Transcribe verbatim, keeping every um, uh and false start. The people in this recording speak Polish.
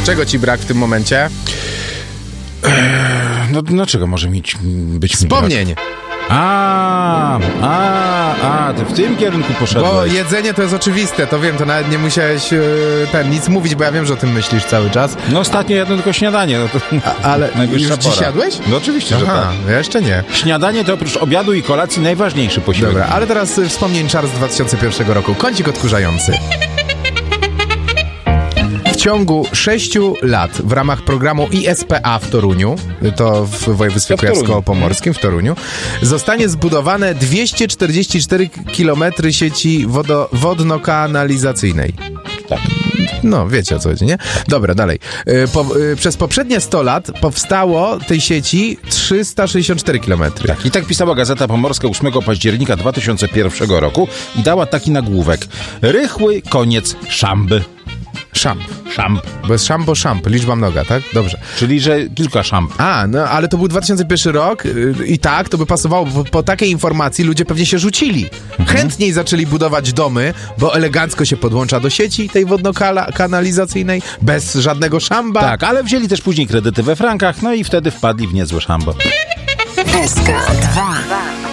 Czego ci brak w tym momencie? No dlaczego może mieć być Wspomnień. mi brak? A, a, a, ty w tym kierunku poszedłeś. Bo jedzenie to jest oczywiste, to wiem, to nawet nie musiałeś yy, ten, nic mówić, bo ja wiem, że o tym myślisz cały czas. No ostatnio jadłem tylko śniadanie. No to A, ale najwyższa już dziś pora. jadłeś? No oczywiście, że Aha, tak. ja jeszcze nie. Śniadanie to oprócz obiadu i kolacji najważniejszy posiłek. Dobra, ale teraz y, wspomnień czar z dwa tysiące pierwszego roku. Kącik odkurzający. W ciągu sześciu lat w ramach programu I S P A w Toruniu, to w województwie To w Toruniu. kujawsko-pomorskim, w Toruniu, zostanie zbudowane dwieście czterdzieści cztery kilometry sieci wodo, wodno-kanalizacyjnej. Tak. No, wiecie o co chodzi, nie? Dobra, dalej. Y, Po, y, przez poprzednie sto lat powstało tej sieci trzysta sześćdziesiąt cztery kilometry. Tak. I tak pisała Gazeta Pomorska ósmego października dwa tysiące pierwszego roku i dała taki nagłówek. Rychły koniec szamby. Szamp. Szamb. Bo jest szambo, szamp. Liczba mnoga, tak? Dobrze. Czyli, że kilka szamb. A, no ale to był dwa tysiące pierwszy rok yy, i tak, to by pasowało, bo po takiej informacji ludzie pewnie się rzucili. Chętniej zaczęli budować domy, bo elegancko się podłącza do sieci tej wodno-kanalizacyjnej, bez żadnego szamba. Tak, ale wzięli też później kredyty we frankach, no i wtedy wpadli w niezłe szambo. S K dwa.